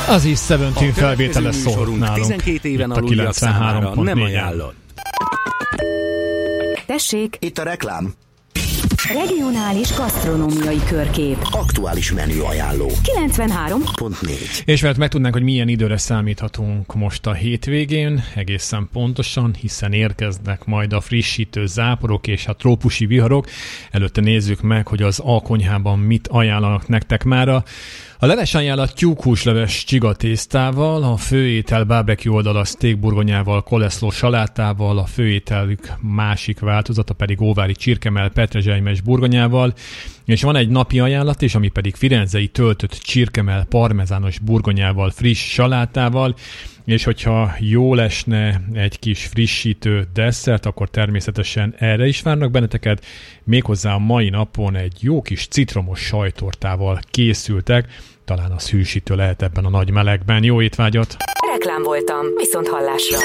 Az is 17 felvétele szól nálunk. 12 éven aluliak számára nem ajánlott. Tessék! Itt a reklám. Regionális gasztronómiai körkép. Aktuális menüajánló. 93.4. És mert megtudnánk, hogy milyen időre számíthatunk most a hétvégén, egészen pontosan, hiszen érkeznek majd a frissítő záporok és a trópusi viharok. Előtte nézzük meg, hogy az Alkonyhában mit ajánlanak nektek mára. A leves ajánlat tyúkhúsleves csigatésztával, a főétel barbecue oldala steakburgonyával, koleszló salátával, a főételük másik változata pedig óvári csirkemell petrezselymes burgonyával, és van egy napi ajánlat is, ami pedig firenzei töltött csirkemell parmezános burgonyával, friss salátával, és hogyha jól esne egy kis frissítő desszert, akkor természetesen erre is várnak benneteket, méghozzá a mai napon egy jó kis citromos sajttortával készültek, talán az hűsítő lehet ebben a nagy melegben. Jó étvágyat! Reklám voltam, viszont hallásra.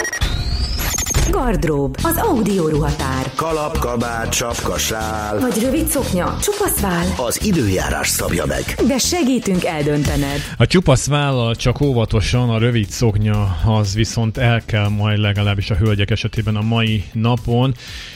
Gardrób, az Audio ruhatár. Kalap, kabát, sapka, sál. Vagy rövid szoknya, csupasz vál. Az időjárás szabja meg. De segítünk eldöntened. A csupasz vállal csak óvatosan, a rövid szoknya az viszont el kell majd legalábbis a hölgyek esetében a mai napon,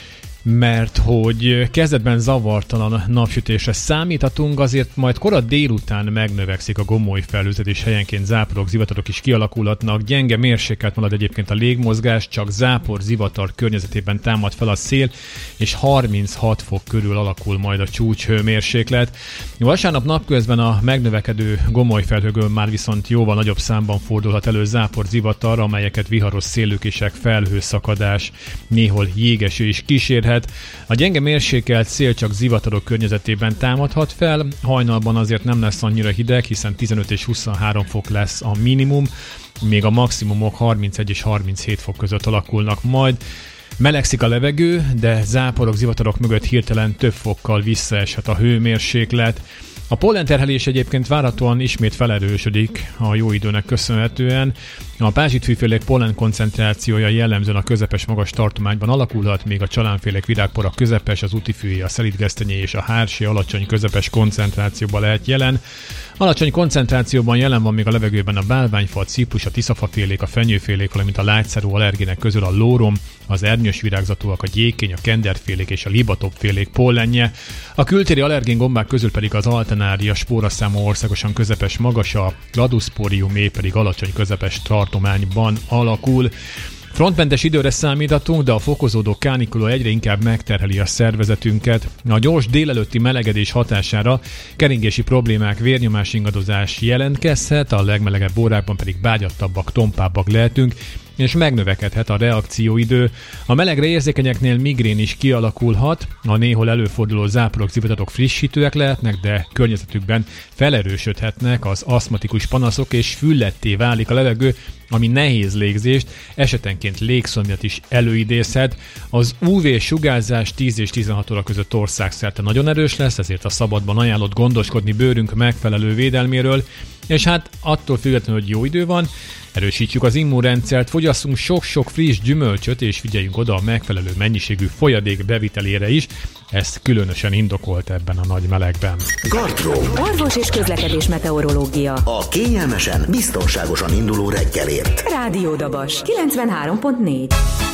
mert hogy kezdetben zavartalan napsütésre számíthatunk, azért majd korai délután megnövekszik a gomoly felhőzet, és helyenként záporok, zivatarok is kialakulhatnak. Gyenge mérsékelt marad egyébként a légmozgás, csak zápor, zivatar környezetében támad fel a szél, és 36 fok körül alakul majd a csúcshőmérséklet. Vasárnap napközben a megnövekedő gomoly felhőkből már viszont jóval nagyobb számban fordulhat elő zápor, zivatar, amelyeket viharos széllökések, felhőszakadás, néhol jégeső is kísérhet. A gyenge mérsékelt szél csak zivatarok környezetében támadhat fel, hajnalban azért nem lesz annyira hideg, hiszen 15 és 23 fok lesz a minimum, még a maximumok 31 és 37 fok között alakulnak majd. Melegszik a levegő, de záporok, zivatarok mögött hirtelen több fokkal visszaeshet a hőmérséklet. A pollenterhelés egyébként várhatóan ismét felerősödik a jó időnek köszönhetően. A pázsitfűfélék pollen koncentrációja jellemzően a közepes magas tartományban alakulhat, még a csalánfélék virágpora közepes, az útifűjé, a szelídgesztenyé és a hársé alacsony közepes koncentrációban lehet jelen. Alacsony koncentrációban jelen van még a levegőben a bálványfa, a ciprus, a tiszafafélék, a fenyőfélék, valamint a lágyszárú allergének közül a lórom, az ernyős virágzatúak, a gyékény, a kenderfélék és a libatopfélék pollenje. A kültéri allergén gombák közül pedig az alternária spóraszáma országosan közepes magas, a gladusporiumé pedig alacsony közepes tartományban alakul. Frontmentes időre számíthatunk, de a fokozódó kánikula egyre inkább megterheli a szervezetünket. A gyors délelőtti melegedés hatására keringési problémák, vérnyomás ingadozás jelentkezhet, a legmelegebb órákban pedig bágyattabbak, tompábbak lehetünk, és megnövekedhet a reakcióidő. A melegre érzékenyeknél migrén is kialakulhat, a néhol előforduló záporok, zivatatok frissítőek lehetnek, de környezetükben felerősödhetnek az aszmatikus panaszok, és fülletté válik a levegő, ami nehéz légzést, esetenként légszomjat is előidézhet. Az UV-sugárzás 10 és 16 óra között országszerte nagyon erős lesz, ezért a szabadban ajánlott gondoskodni bőrünk megfelelő védelméről, és hát attól függetlenül, hogy jó idő van, erősítjük az immunrendszert, fogyasszunk sok-sok friss gyümölcsöt, és figyeljünk oda a megfelelő mennyiségű folyadék bevitelére is. Ez különösen indokolt ebben a nagy melegben. Gardrób. Orvos és közlekedés meteorológia. A kényelmesen, biztonságosan induló reggelért. Rádió Dabas 93.4.